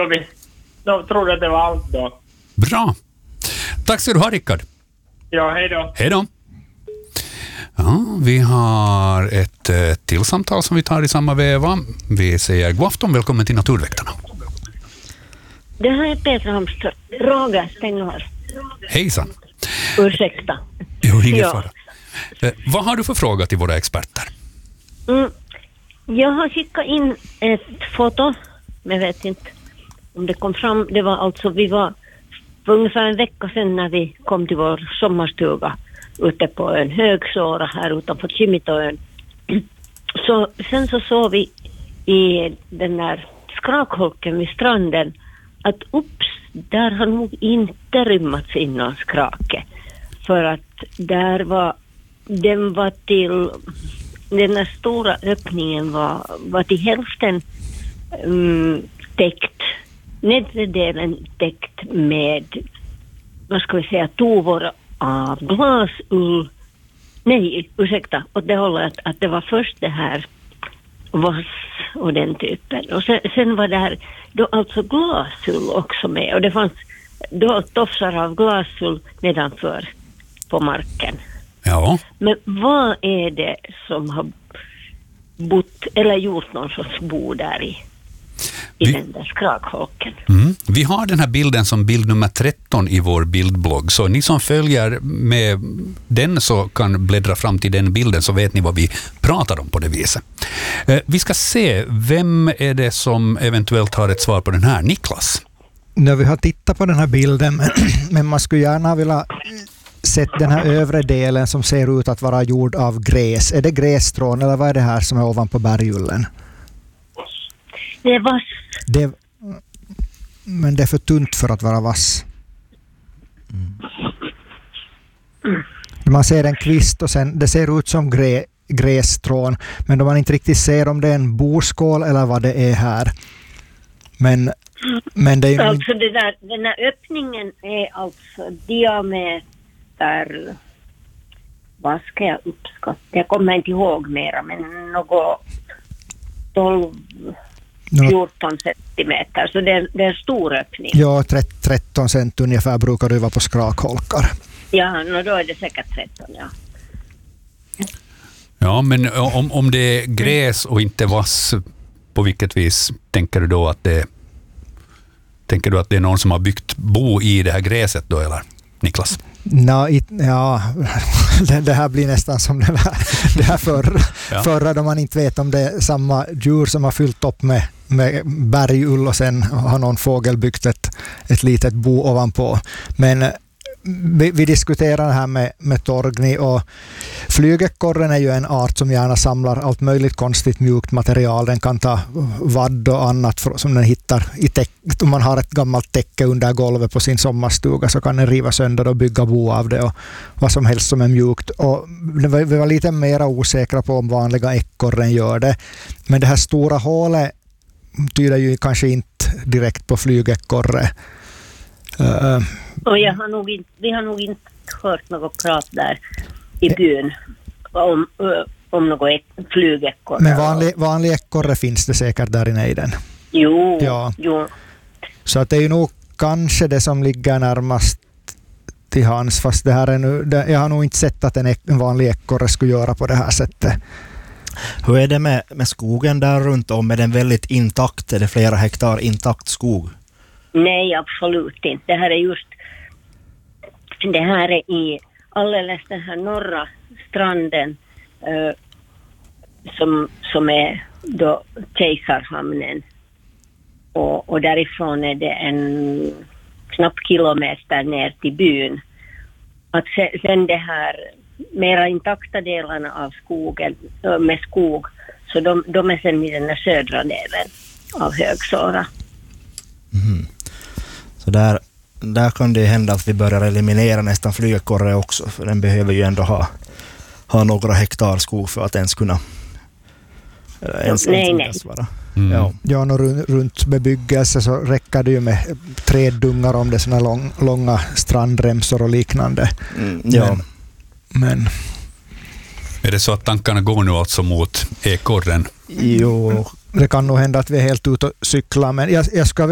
de trodde att det var allt då. Bra. Tack ska du ha, Rickard. Ja, hej då. Hej då. Ja, vi har ett till samtal som vi tar i samma veva. Vi säger god afton, välkommen till Naturväktarna. Det här är Petra Hamström. Roger Stenghar. Hejsan. Ursäkta. Jo, ingen fara. Vad har du för fråga till våra experter? Jag har skickat in ett foto, men jag vet inte om det kom fram. Det var alltså, vi var för ungefär en vecka sedan när vi kom till vår sommarstuga ute på en Högsåra här utanför Kimitoön. Sen så såg vi i den där skrakholken vid stranden att där har nog inte rymmats in någon skrake. För att den där stora öppningen var till hälften täckt, nedre delen täckt med, vad ska vi säga, tovor av glasull. Nej, ursäkta, åt det hållet att det var först det här vass och den typen. Och sen var det här då alltså glasull också med. Och det fanns då tofsar av glasull nedanför på marken. Ja. Men vad är det som har bott eller gjort någon sorts bo där i den där skrakholken? Vi har den här bilden som bild nummer 13 i vår bildblogg. Så ni som följer med den så kan bläddra fram till den bilden, så vet ni vad vi pratar om på det viset. Vi ska se, vem är det som eventuellt har ett svar på den här? Niklas? När vi har tittat på den här bilden, men man skulle gärna vilja sett den här övre delen som ser ut att vara gjord av gräs. Är det grässtrån eller vad är det här som är ovanpå bergullen? Det är vass. Men det är för tunt för att vara vass. Man ser en kvist och sen det ser ut som grässtrån, men då man inte riktigt ser om det är en borskål eller vad det är här. Men det är alltså den här öppningen är alltså diameter, vad ska jag uppskatta? Jag kommer inte ihåg mera, men något 12-14 centimeter, så det är en stor öppning. Ja, 13 cent ungefär brukar det vara på skrakholkar. Ja, då är det säkert 13, ja. Ja, men om det är gräs och inte vass, på vilket vis tänker du då att det är någon som har byggt bo i det här gräset då, eller Niklas? Det här blir nästan som det här förra då man inte vet om det är samma djur som har fyllt upp med bergull och sen har någon fågel byggt ett litet bo ovanpå. Men vi diskuterar det här med torgny, och flygekorren är ju en art som gärna samlar allt möjligt konstigt mjukt material. Den kan ta vadd och annat som den hittar i om man har ett gammalt täcke under golvet på sin sommarstuga, så kan den riva sönder och bygga bo av det och vad som helst som är mjukt. Och vi var lite mer osäkra på om vanliga ekorren gör det, men det här stora hålet tyder ju kanske inte direkt på flygekorre. Och vi har nog inte hört något prat där i byn om något flygekorre. Men vanlig ekorre finns det säkert där i nejden. Jo. Så att det är ju nog kanske det som ligger närmast till hans, fast det här är nu, jag har nog inte sett att en vanlig ekorre skulle göra på det här sättet. Hur är det med skogen där runt om? Är den väldigt intakt? Är det flera hektar intakt skog? Nej, absolut inte. Det här är i alldeles den här norra stranden som är då Kejsarhamnen. Och därifrån är det en knapp kilometer ner till byn. Att sen det här mera intakta delarna av skogen med skog, så de är sen i den här södra delen av Högsåra. Mm. Så där kan det hända att vi börjar eliminera nästan flygekorre också, för den behöver ju ändå ha några hektar skog för att ens kunna vara. Ja, runt bebyggelse så räcker det ju med träddungar om det är såna långa strandremsor och liknande. Men är det så att tankarna går nu alltså mot ekorren? Jo, det kan nog hända att vi är helt ute och cyklar, men jag ska